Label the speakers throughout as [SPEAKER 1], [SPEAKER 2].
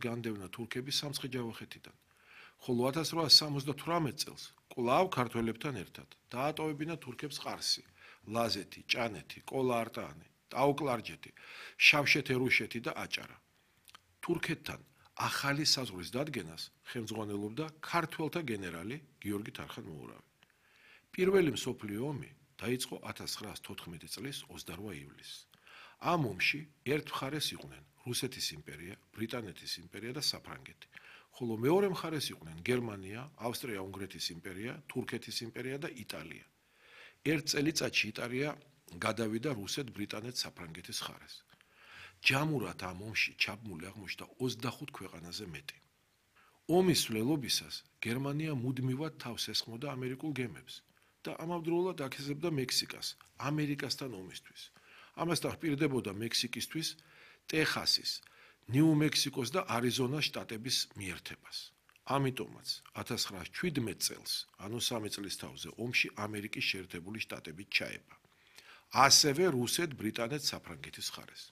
[SPEAKER 1] განდევნა თურქები სამცხე-ჯავახეთიდან. ხოლო 1878 წელს კვლავ ქართველებთან ერთად დაატოვებინა თურქებს ყარსი, ლაზეთი, ჭანეთი, ყოლა-არტაანი, ტაო-კლარჯეთი, შავშეთ-ერუშეთი და აჭარა. თურქეთთან ახალი საზღვრის დადგენას ხელმძღვანელობდა ქართველთა გენერალი გიორგი თარხან-მოურავი. პირველი მსოფლიო ომი დაიწყო 1914 წლის 28 ივლისს. ამ ომში ერთ მხარეს იყვნენ რუსეთის იმპერია, ბრიტანეთის იმპერია და საფრანგეთი, ხოლო მეორე მხარეს იყვნენ გერმანია, ავსტრია-უნგრეთის იმპერია, თურქეთის იმპერია და იტალია. ერთ წელიწადში იტალია გადავიდა რუსეთ-ბრიტანეთ-საფრანგეთის მხარეს. ჯამურად ამ ომში ჩაბმული აღმოჩნდა 25 ქვეყანაზე მეტი. ომის სვლელობისას გერმანია მუდმივად თავს ესხმოდა ამერიკულ გემებს და ამავდროულად აქეზებდა მექსიკას ამერიკასთან ომისთვის. ამასთან პირდებოდა მექსიკისთვის ტეხასის, ნიუ-მექსიკოს და არიზონას შტატების მიერთებას. ამიტომაც 1917 წელს, ანუ 3 წლის თავზე, ომში ამერიკის შეერთებული შტატები ჩაება. ასევე რუსეთ-ბრიტანეთ-საფრანგეთის მხარეს.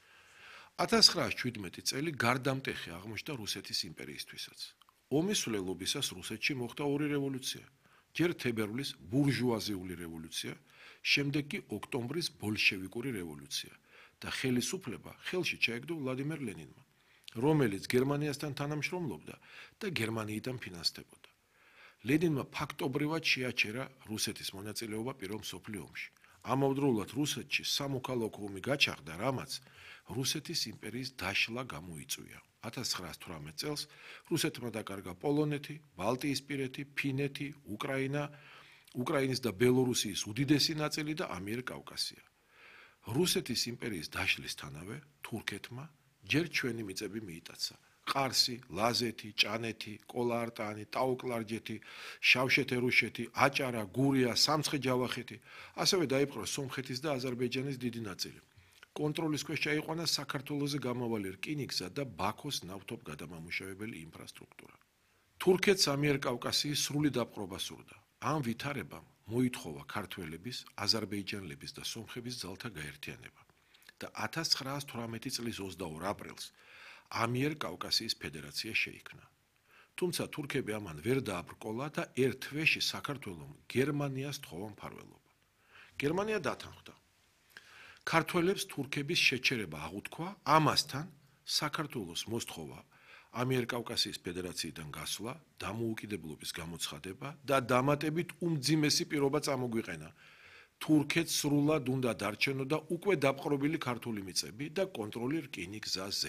[SPEAKER 1] 1917 წელი გარდამტეხი აღმოჩნდა რუსეთის იმპერიისთვისაც. ომის სვლელობისას რუსეთში მოხდა ორი რევოლუცია. ჯერ თებერვლის ბურჟუაზიული რევოლუცია, შემდეგ კი ოქტომბრის ბოლშევიკური რევოლუცია და ხელისუფლება ხელში ჩაეგდო ვლადიმერ ლენინმა, რომელიც გერმანიასთან თანამშრომლობდა და გერმანიიდან ფინანსდებოდა. ლენინმა ფაქტობრივად შეაჩერა რუსეთის მონაწილეობა პირველ მსოფლიო ომში. ამავდროულად რუსეთში სამოქალაქო ომი გაჩაღდა, რამაც რუსეთის იმპერიის დაშლა გამოიწვია. 1918 წელს რუსეთმა დაკარგა პოლონეთი, ბალტიისპირეთი, ფინეთი, უკრაინის და ბელორუსიის უდიდესი ნაწილი და ამიერკავკასია. რუსეთის იმპერიის დაშლისთანავე თურქეთმა ჯერ ჩვენი მიწები მიიტაცა. ყარსი, ლაზეთი, ჭანეთი, ყოლა-არტაანი, ტაო-კლარჯეთი, შავშეთ-ერუშეთი, აჭარა, გურია, სამცხე-ჯავახეთი, ასევე დაიპყრო სომხეთის და აზერბაიჯანის დიდი ნაწილი. კონტროლის ქვეშ ჩაიყვანა საქართველოზე გამავალი რკინიგზა და ბაქოს ნავთობგადამამუშავებელი ინფრასტრუქტურა. თურქეთს ამიერკავკასიის სრული დაპყრობა სურდა. ამ ვითარებამ მოითხოვა ქართველების, აზერბაიჯანელების და სომხების ძალთა გაერთიანება და 1918 წლის 22 აპრილს ამიერკავკასიის ფედერაცია შეიქმნა. თუმცა თურქები ამან ვერ დააბრკოლა და ერთ თვეში საქართველომ გერმანიას თხოვა მფარველობა. გერმანია დათანხმდა. ქართველებს თურქების შეჩერება აღუთქვა, ამასთან საქართველოს მოსთხოვა ამიერკავკასიის ფედერაციიდან გასვლა, დამოუკიდებლობის გამოცხადება და დამატებით უმძიმესი პირობა წამოგვიყენა. თურქეთს სრულად უნდა დარჩენო და უკვე დაპყრობილი ქართული მიწები და კონტროლი რკინიგზაზე.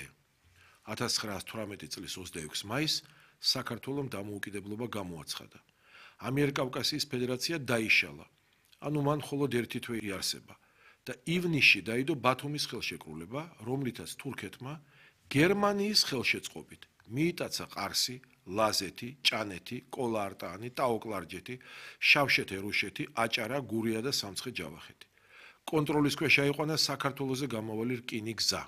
[SPEAKER 1] 1918 წლის 26 მაისს საქართველომ დამოუკიდებლობა გამოაცხადა. ამიერკავკასიის ფედერაცია დაიშალა, ანუ მან მხოლოდ ერთი თვე იარსება და ივნისში დაიდო ბათუმის ხელშეკრულება, რომლითაც თურქეთმა გერმანიის ხელშეწყობით მიიტაცა ყარსი, ლაზეთი, ჭანეთი, ყოლა-არტაანი, ტაო-კლარჯეთი, შავშეთ-ერუშეთი, აჭარა, გურია და სამცხე-ჯავახეთი. კონტროლის ქვეშ აიყვანა საქართველოზე გამავალი რკინიგზა.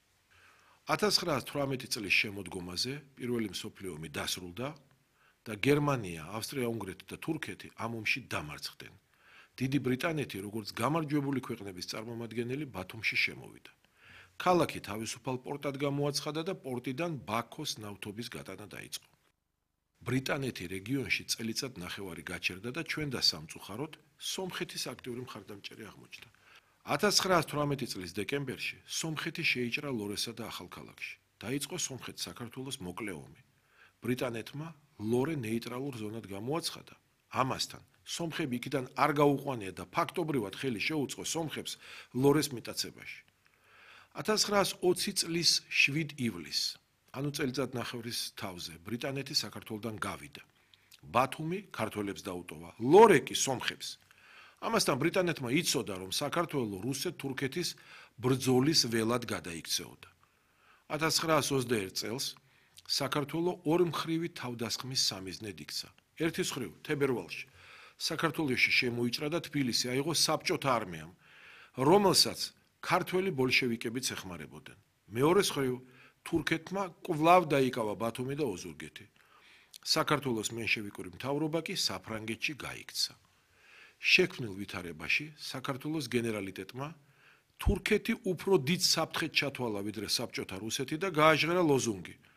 [SPEAKER 1] 1918 წლის შემოდგომაზე პირველი მსოფლიო ომი დასრულდა და გერმანია, ავსტრია-უნგრეთი და თურქეთი ამ ომში დამარცხდნენ. დიდი ბრიტანეთი, როგორც გამარჯვებული ქვეყნების წარმომადგენელი, ბათუმში შემოვიდა. ქალაქი თავისუფალ პორტად გამოაცხადა და პორტიდან ბაქოს ნავთობის გატანა დაიწყო. ბრიტანეთი რეგიონში წელიწად ნახევარი გაჩერდა და ჩვენ და სამწუხაროდ სომხეთის აქტიური მხარდამჭერი აღმოჩნდა. 1918 წლის დეკემბერში სომხეთი შეიჭრა ლორესა და ახალქალაქში. დაიწყო სომხეთ-საქართველოს მოკლე ომი. ბრიტანეთმა ლორე ნეიტრალურ ზონად გამოაცხადა. ამასთან სომხები იქიდან არ გაუყვანია და ფაქტობრივად ხელი შეუწყო სომხებს ლორეს მიტაცებაში. 1920 წლის 7 ივლისს, ანუ წელიწად ნახევრის თავზე, ბრიტანეთი საქართველოდან გავიდა. ბათუმი ქართველებს დაუტოვა, ლორე კი სომხებს. ამასთან ბრიტანეთმა იცოდა, რომ საქართველო რუსეთ-თურქეთის ბრძოლის ველად გადაიქცეოდა. 1921 წელს საქართველო ორმხრივი თავდასხმის სამიზნედ იქცა. ერთის მხრივ თებერვალში საქართველოში შემოიჭრა და თბილისი აიღო საბჭოთა არმიამ, რომელსაც ქართველი ბოლშევიკებიც ეხმარებოდნენ. მეორეს მხრივ თურქეთმა კვლავ დაიკავა ბათუმი და ოზურგეთი. საქართველოს მენშევიკური მთავრობა კი საფრანგეთში გაიქცა. შექმნილ ვითარებაში საქართველოს გენერალიტეტმა თურქეთი უფრო დიდ საფრთხედ ჩათვალა ვიდრე საბჭოთა რუსეთი და გააჟღერა ლოზუნგი,